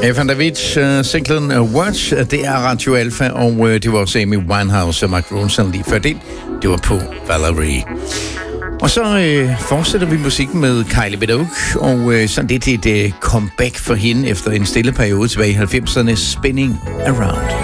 Van David, singlen Watch, det er Radio Alpha, og det var også Amy Winehouse og Mark Ronson lige før det. Det var på Valerie. Og så fortsætter vi musikken med Kylie Minogue, og sådan lidt et comeback for hende efter en stille periode tilbage i 90'erne, Spinning Around.